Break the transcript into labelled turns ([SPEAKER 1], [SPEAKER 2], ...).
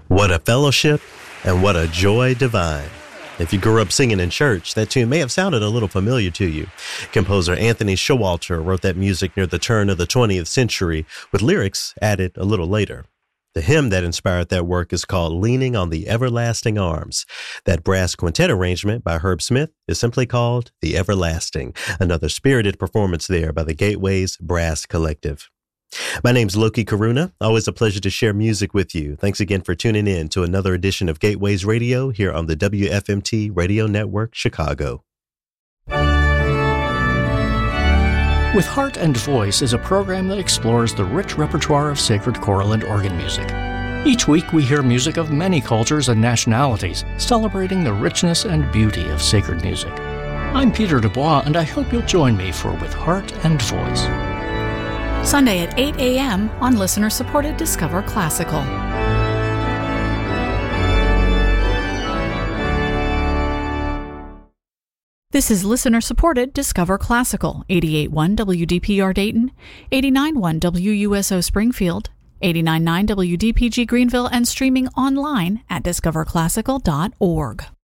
[SPEAKER 1] What a fellowship and what a joy divine. If you grew up singing in church, that tune may have sounded a little familiar to you. Composer Anthony Showalter wrote that music near the turn of the 20th century, with lyrics added a little later. The hymn that inspired that work is called Leaning on the Everlasting Arms. That brass quintet arrangement by Herb Smith is simply called The Everlasting, another spirited performance there by the Gateways Brass Collective. My name's Loki Karuna. Always a pleasure to share music with you. Thanks again for tuning in to another edition of Gateways Radio here on the WFMT Radio Network, Chicago.
[SPEAKER 2] With Heart and Voice is a program that explores the rich repertoire of sacred choral and organ music. Each week we hear music of many cultures and nationalities, celebrating the richness and beauty of sacred music. I'm Peter Dubois, and I hope you'll join me for With Heart and Voice.
[SPEAKER 3] Sunday at 8 a.m. on listener-supported Discover Classical. This is listener-supported Discover Classical, 88.1 WDPR Dayton, 89.1 WUSO Springfield, 89.9 WDPG Greenville, and streaming online at discoverclassical.org.